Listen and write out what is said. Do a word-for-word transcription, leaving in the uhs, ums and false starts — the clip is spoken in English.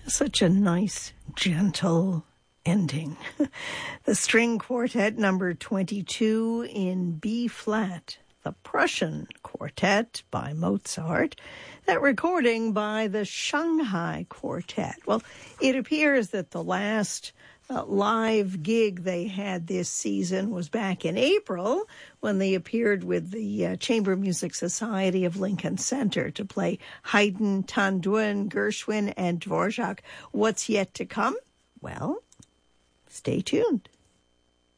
Such a nice, gentle ending. The string quartet number twenty-two in B flat, the Prussian Quartet by Mozart, that recording by the Shanghai Quartet. Well, it appears that the last uh, live gig they had this season was back in April when they appeared with the uh, Chamber Music Society of Lincoln Center to play Haydn, Tanduin, Gershwin, and Dvorak. What's yet to come? Well, stay tuned.